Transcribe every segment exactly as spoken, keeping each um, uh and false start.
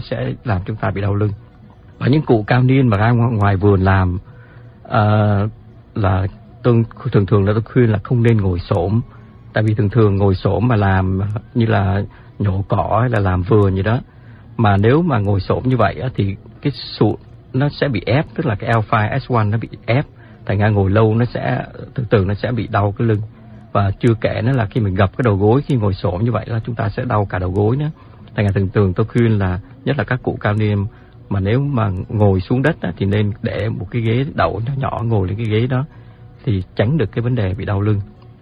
sẽ làm chúng ta bị đau lưng. Và những cụ cao niên mà ra ngoài vườn làm uh, là tôi thường thường là tôi khuyên là không nên ngồi xổm, tại vì thường thường ngồi xổm mà làm như là nhổ cỏ hay là làm vườn gì đó, mà nếu mà ngồi xổm như vậy á, thì cái sụn nó sẽ bị ép, tức là cái L năm S một nó bị ép, thành ra ngồi lâu nó sẽ từ từ nó sẽ bị đau cái lưng. Và chưa kể nữa là khi mình gập cái đầu gối khi ngồi xổm như vậy là chúng ta sẽ đau cả đầu gối nữa. Thành ra thường thường tôi khuyên là nhất là các cụ cao niên mà nếu mà ngồi xuống đất á, thì nên để một cái ghế đậu nhỏ nhỏ ngồi lên cái ghế đó thì tránh được cái vấn đề bị đau lưng.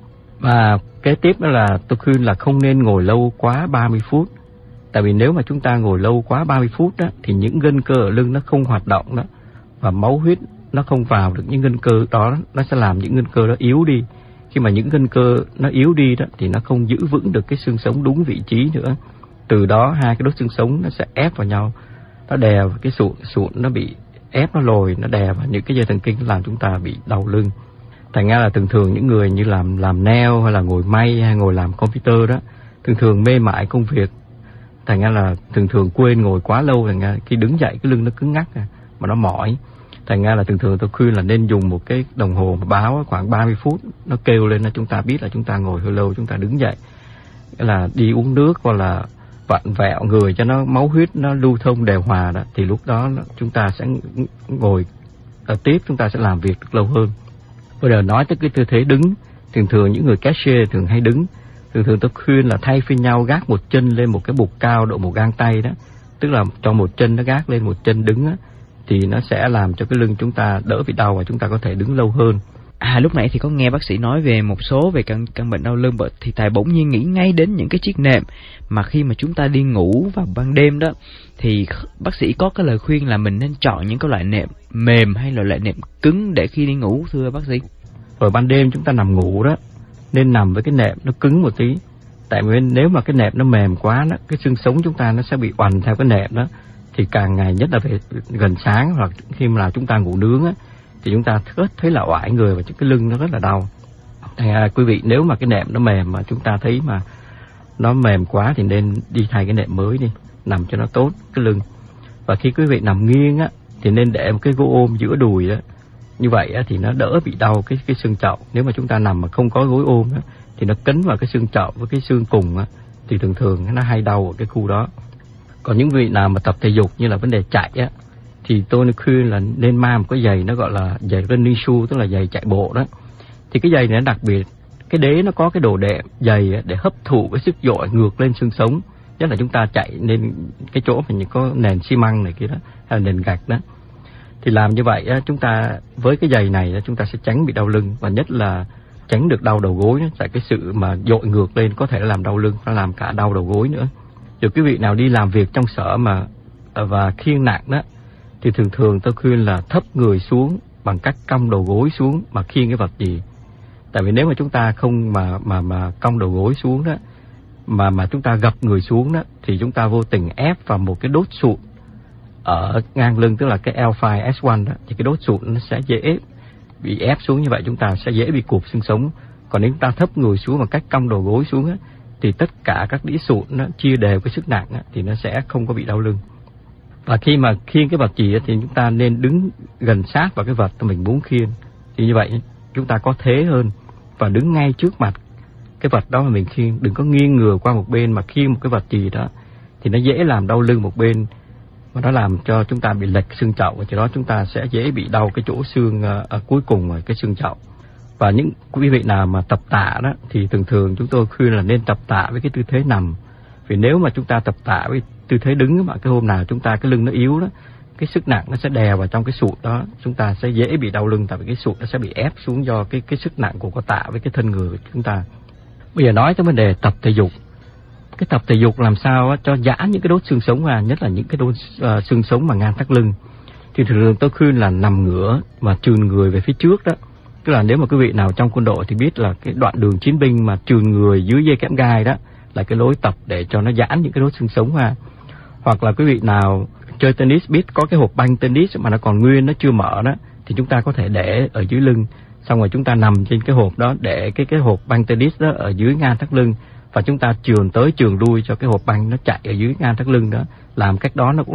Và kế tiếp đó là tôi khuyên là không nên ngồi lâu quá ba mươi phút. Tại vì nếu mà chúng ta ngồi lâu quá ba mươi phút đó, thì những gân cơ ở lưng nó không hoạt động đó, và máu huyết nó không vào được những gân cơ đó, nó sẽ làm những gân cơ đó yếu đi. Khi mà những gân cơ nó yếu đi đó thì nó không giữ vững được cái xương sống đúng vị trí nữa. Từ đó hai cái đốt xương sống nó sẽ ép vào nhau, nó đè vào cái sụn, sụn nó bị ép, nó lồi, nó đè vào những cái dây thần kinh làm chúng ta bị đau lưng. Thành ra là thường thường những người như làm làm nail hay là ngồi may hay ngồi làm computer đó, thường thường mê mải công việc, thành ra là thường thường quên ngồi quá lâu, thành ra khi đứng dậy cái lưng nó cứng ngắc mà nó mỏi. Thành ra là thường thường tôi khuyên là nên dùng một cái đồng hồ báo khoảng ba mươi phút, nó kêu lên là chúng ta biết là chúng ta ngồi hơi lâu, chúng ta đứng dậy, là đi uống nước hoặc là vặn vẹo người cho nó máu huyết nó lưu thông đều hòa đó, thì lúc đó chúng ta sẽ ngồi tiếp, chúng ta sẽ làm việc được lâu hơn. Bây giờ nói tới cái tư thế đứng, thường thường những người cashier thường hay đứng, thường thường tôi khuyên là thay phiên nhau gác một chân lên một cái bục cao độ một gang tay đó, tức là cho một chân nó gác lên một chân đứng á, thì nó sẽ làm cho cái lưng chúng ta đỡ bị đau và chúng ta có thể đứng lâu hơn. À, lúc nãy thì có nghe bác sĩ nói về một số về căn căn bệnh đau lưng, thì Tài bỗng nhiên nghĩ ngay đến những cái chiếc nệm mà khi mà chúng ta đi ngủ vào ban đêm đó, thì bác sĩ có cái lời khuyên là mình nên chọn những cái loại nệm mềm hay là loại nệm cứng để khi đi ngủ, thưa bác sĩ? Rồi ban đêm chúng ta nằm ngủ đó, nên nằm với cái nệm nó cứng một tí. Tại vì nếu mà cái nệm nó mềm quá đó, cái xương sống chúng ta nó sẽ bị oằn theo cái nệm đó, thì càng ngày nhất là về gần sáng hoặc khi mà chúng ta ngủ nướng á, thì chúng ta rất thấy là oải người và cái lưng nó rất là đau. Thành ra quý vị, nếu mà cái nệm nó mềm mà chúng ta thấy mà nó mềm quá thì nên đi thay cái nệm mới đi, nằm cho nó tốt cái lưng. Và khi quý vị nằm nghiêng á thì nên để một cái gối ôm giữa đùi đó. Như vậy á thì nó đỡ bị đau cái cái xương chậu. Nếu mà chúng ta nằm mà không có gối ôm á thì nó cấn vào cái xương chậu với cái xương cùng á, thì thường thường nó hay đau ở cái khu đó. Còn những vị nào mà tập thể dục như là vấn đề chạy á, thì tôi khuyên là nên mang một cái giày nó gọi là giày running shoe, tức là giày chạy bộ đó. Thì cái giày này đặc biệt, cái đế nó có cái đồ đệm giày để hấp thụ cái sức dội ngược lên xương sống. Nhất là chúng ta chạy lên cái chỗ mình có nền xi măng này kia đó, hay là nền gạch đó. Thì làm như vậy á, chúng ta với cái giày này chúng ta sẽ tránh bị đau lưng, và nhất là tránh được đau đầu gối. Tại cái sự mà dội ngược lên có thể làm đau lưng, nó làm cả đau đầu gối nữa. Rồi quý vị nào đi làm việc trong sở mà và khiêng nặng đó, thì thường thường tôi khuyên là thấp người xuống bằng cách cong đầu gối xuống mà khiêng cái vật gì. Tại vì nếu mà chúng ta không mà mà mà cong đầu gối xuống đó, mà mà chúng ta gập người xuống đó, thì chúng ta vô tình ép vào một cái đốt sụn ở ngang lưng, tức là cái L năm S một đó, thì cái đốt sụn nó sẽ dễ bị ép xuống. Như vậy chúng ta sẽ dễ bị cụp xương sống. Còn nếu chúng ta thấp người xuống bằng cách cong đầu gối xuống á, thì tất cả các đĩa sụn nó chia đều cái sức nặng á, thì nó sẽ không có bị đau lưng. Và khi mà khiêng cái vật gì á, thì chúng ta nên đứng gần sát vào cái vật mà mình muốn khiêng. Thì như vậy chúng ta có thế hơn, và đứng ngay trước mặt cái vật đó mà mình khiêng, đừng có nghiêng ngửa qua một bên mà khiêng một cái vật gì đó, thì nó dễ làm đau lưng một bên, và nó làm cho chúng ta bị lệch xương chậu, và từ đó chúng ta sẽ dễ bị đau cái chỗ xương ở cuối cùng ở cái xương chậu. Và những quý vị nào mà tập tạ đó, thì thường thường chúng tôi khuyên là nên tập tạ với cái tư thế nằm. Vì nếu mà chúng ta tập tạ với tư thế đứng mà cái hôm nào chúng ta cái lưng nó yếu đó, cái sức nặng nó sẽ đè vào trong cái sụn đó, chúng ta sẽ dễ bị đau lưng, tại vì cái sụn nó sẽ bị ép xuống do cái cái sức nặng của cái tạ với cái thân người của chúng ta. Bây giờ nói tới vấn đề tập thể dục. Cái tập thể dục làm sao á, cho giãn những cái đốt xương sống ra, nhất là những cái đốt uh, xương sống mà ngang thắt lưng. Thì thường thường tôi khuyên là nằm ngửa và trườn người về phía trước đó. Tức là nếu mà quý vị nào trong quân đội thì biết là cái đoạn đường chiến binh mà trườn người dưới dây kẽm gai đó là cái lối tập để cho nó giãn những cái đốt xương sống ra. Hoặc là quý vị nào chơi tennis biết có cái hộp banh tennis mà nó còn nguyên, nó chưa mở đó, thì chúng ta có thể để ở dưới lưng, xong rồi chúng ta nằm trên cái hộp đó, để cái cái hộp banh tennis đó ở dưới ngang thắt lưng, và chúng ta chườn tới chườn lui cho cái hộp banh nó chạy ở dưới ngang thắt lưng đó. Làm cách đó nó cũng